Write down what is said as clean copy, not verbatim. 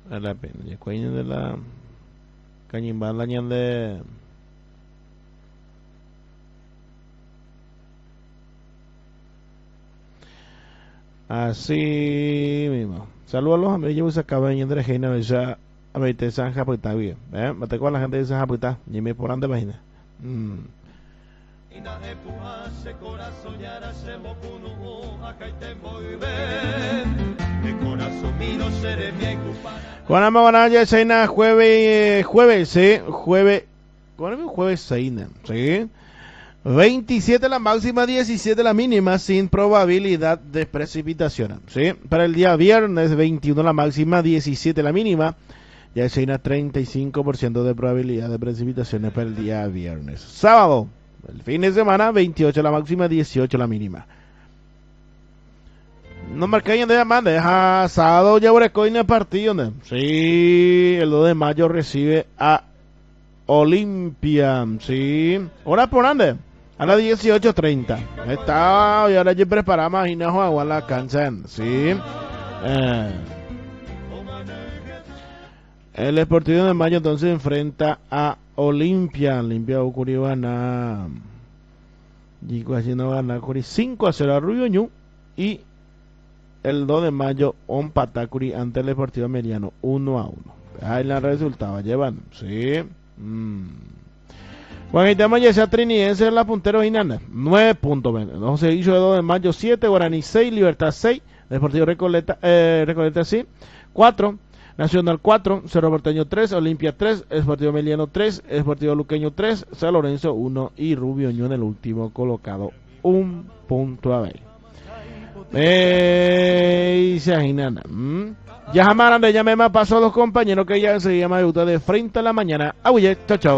la pena. Y cuello de la cañimbal la ñande. Así mismo. Saludos a los amigos de Cabaña de Regina, ya a ver, te san japuita bien. Me te la gente dice japuita, y me por ande página. Juana Mabanaya, Seina, jueves, sí, jueves, Seina, sí. 27 la máxima, 17 la mínima, sin probabilidad de precipitación, ¿sí? Para el día viernes, 21 la máxima, 17 la mínima, ya se hay 35% de probabilidad de precipitaciones para el día viernes. Sábado, el fin de semana, 28 la máxima, 18 la mínima. No marcayan de demanda, deja sábado ya en el partido, ¿no? Sí, el 2 de mayo recibe a Olimpia, sí. Hora por ande. A las 18:30. Está, y ahora ya preparamos y no a la cancha, sí. El Sportivo de Mayo entonces enfrenta a Olimpia. Olimpia Ocurribana. Y haciendo ganar 5-0 a Rubio Ñu. Y el 2 de mayo on Patacuri ante el Deportivo Meriano 1-1. Ahí la resultado llevan, sí. Juanita ya sea trinidense en la puntero Inana 9 puntos. No se hizo de 2 de mayo 7, Guaraní 6, Libertad 6, Deportivo Recoleta 4, Nacional 4, Cerro Porteño 3, Olimpia 3, Deportivo Meliano 3, Deportivo Luqueño 3, San Lorenzo 1 y Rubio Ñu en el último colocado 1 punto a ver. Ya jamás ya me pasó a los compañeros que ya se llama de frente a la mañana. Abuye, chao, chao.